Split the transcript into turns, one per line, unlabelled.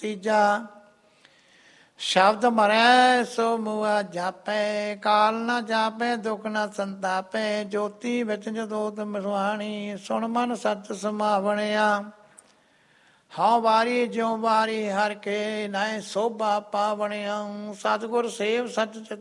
ਤੀਜਾ ਸ਼ਬਦ ਮਰੈ ਸੋ ਮੂਆ ਜਾਪੈ, ਕਾਲ ਨਾ ਜਾਪੈ ਦੁਖ ਨਾ ਸੰਤਾਪੈ, ਜੋਤੀ ਵਿੱਚ ਜਦੋਤ ਮਸਵਾਣੀ, ਸੁਣ ਮਨ ਸੱਚ ਸਮਾਵਣਿਆ। ਹਉ ਵਾਰੀ ਜਿਉ ਵਾਰੀ ਹਰ ਕੇ, ਨਾਇ ਸੋਭਾ ਪਾਵਣਿਆ, ਸਤਿਗੁਰ ਸੇਵ ਸਚ ਚਿਤ